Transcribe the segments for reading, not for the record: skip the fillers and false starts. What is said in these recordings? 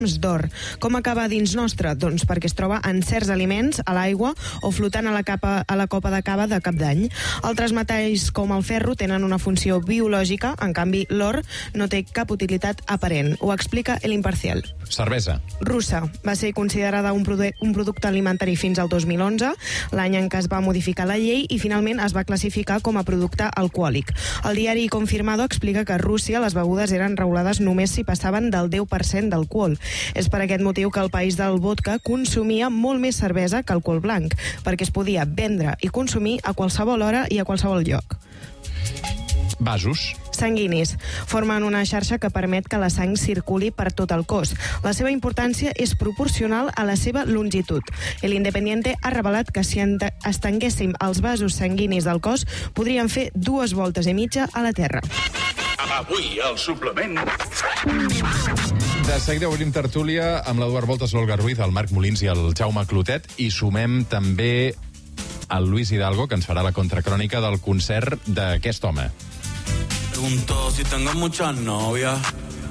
d'or. Com acaba dins nostre? Doncs perquè es troba en certs aliments, a l'aigua o flotant a la copa de cava de cap d'any. Altres metalls com el ferro tenen una funció biològica, en canvi l'or no té cap utilitat aparent. Ho explica El Imparcial. Cervesa. Russa. Va ser considerada un producte alimentari fins al 2011, l'any en què es va modificar la llei i finalment es va classificar com a producte alcohòlic. El diari Confirmado explica que a Rússia les begudes eren regulades només si passaven del 10% d'alcohol. És per aquest motiu que el país del vodka consumia molt més cervesa que alcohol blanc, perquè es podia vendre i consumir a qualsevol hora i a qualsevol lloc. Vasos. Sanguinis. Formen una xarxa que permet que la sang circuli per tot el cos. La seva importància és proporcional a la seva longitud. El Independiente ha revelat que si estenguéssim els vasos sanguinis del cos, podríem fer 2 voltes i mitja a la Terra. Avui, el suplement... De seguida obrim tertúlia amb l'Eduard Voltas, l'Olga Ruiz, el Marc Molins i el Jaume Clotet, i sumem també el Luis Hidalgo, que ens farà la contracrònica del concert d'aquest home. Pregunto si tengo muchas novias.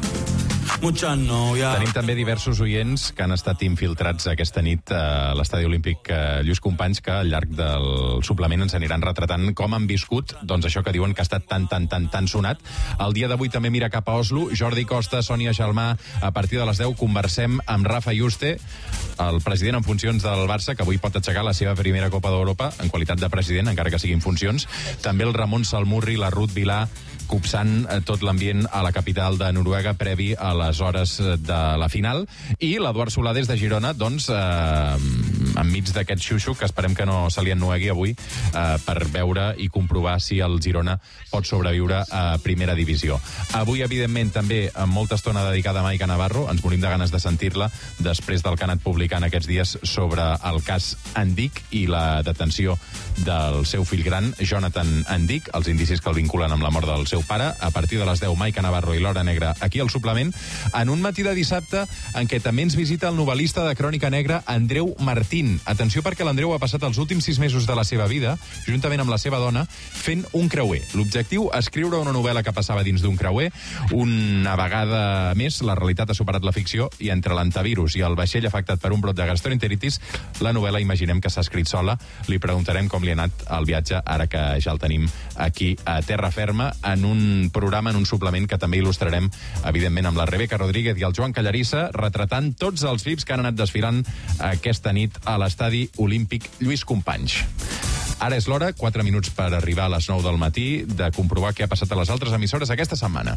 Tenim també diversos oients que han estat infiltrats aquesta nit a l'Estadi Olímpic Lluís Companys, que al llarg del suplement ens aniran retratant com han viscut doncs això que diuen que ha estat tan sonat. El dia d'avui també mira cap a Oslo. Jordi Costa, Sònia Gelmà, a partir de les 10 conversem amb Rafa Yuste, el president en funcions del Barça, que avui pot aixecar la seva primera Copa d'Europa en qualitat de president, encara que sigui en funcions. També el Ramon Salmurri, la Ruth Vilà, copsant tot l'ambient a la capital de Noruega previ a les hores de la final, i l'Eduard Solà des de Girona, doncs, enmig d'aquest xuxo que esperem que no se li ennuegui avui, per veure i comprovar si el Girona pot sobreviure a primera divisió. Avui, evidentment, també amb molta estona dedicada a Maica Navarro, ens morim de ganes de sentir-la després del que ha anat publicant aquests dies sobre el cas Andic i la detenció del seu fill gran, Jonathan Andic, els indicis que el vinculen amb la mort del seu pare. A partir de les 10, Maica Navarro i l'Hora Negra aquí al suplement, en un matí de dissabte en què també ens visita el novel·lista de Crònica Negra, Andreu Martín. Atenció, perquè l'Andreu ha passat els últims 6 mesos de la seva vida, juntament amb la seva dona, fent un creuer. L'objectiu, escriure una novel·la que passava dins d'un creuer. Una vegada més, la realitat ha superat la ficció, i entre l'antivirus i el vaixell afectat per un brot de gastroenteritis, la novel·la imaginem que s'ha escrit sola. Li preguntarem com li ha anat el viatge, ara que ja el tenim aquí a terra ferma, en un programa, en un suplement que també il·lustrarem, evidentment, amb la Rebeca Rodríguez i el Joan Callarissa, retratant tots els VIPs que han anat desfilant aquesta nit a l'Estadi Olímpic Lluís Companys. Ara és l'hora, 4 minuts per arribar a les 9 del matí, de comprovar què ha passat a les altres emissores aquesta setmana.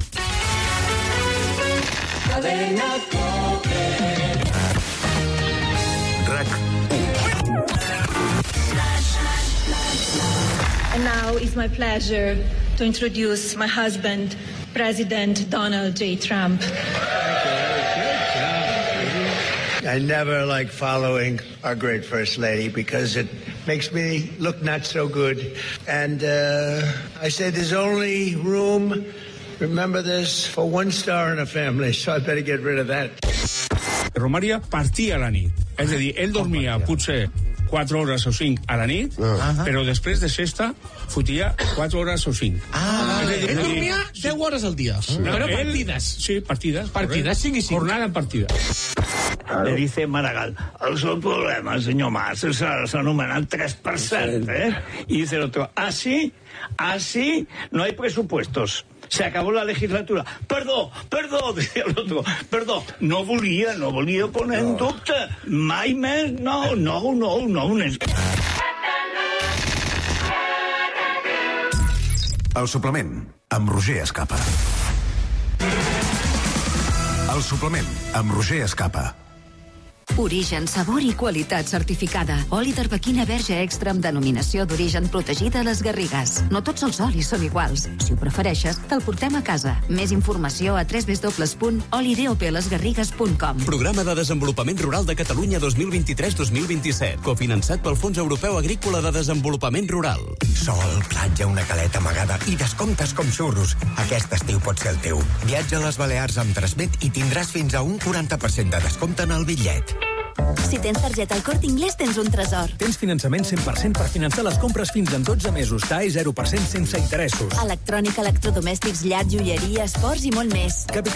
And now it's my pleasure to introduce my husband, President Donald J. Trump. I never like following our great First Lady because it makes me look not so good. And I say there's only room, remember this, for 1 star in a family, so I better get rid of that. Romaria partia a la nit. És a dir, ell dormia potser 4 hores o 5 a la nit, però després de sexta fotia 4 hores o 5. Ell dormia 10 hores al dia. Però partides. Sí, partides. Partides, 5 i 5. Jornada en partida. Le dice Maragall, el seu problema, senyor Mas, s'ha anomenat 3%, Y dice el otro, ¿ah, sí? ¿Ah, sí? No hay presupuestos. Se acabó la legislatura. Perdó, decía el otro. Perdó, no volia poner en dubte. Mai més, no. El suplement, amb Roger Escapa. El suplement, amb Roger Escapa. Origen, sabor i qualitat certificada. Oli d'arbequina verge extra amb denominació d'origen protegida a les Garrigues. No tots els olis són iguals. Si ho prefereixes, te'l portem a casa. Més informació a www.olidopelesgarrigues.com. Programa de Desenvolupament Rural de Catalunya 2023-2027. Cofinançat pel Fons Europeu Agrícola de Desenvolupament Rural. Sol, platja, una caleta amagada i descomptes com xurros. Aquest estiu pot ser el teu. Viatja a les Balears amb Transmet i tindràs fins a un 40% de descompte en el bitllet. Si tens targeta al Corte Inglés, tens un tresor. Tens finançament 100% per finançar les compres fins en 12 mesos. TAE 0% sense interessos. Electrònica, electrodomèstics, llar, joieria, esports i molt més.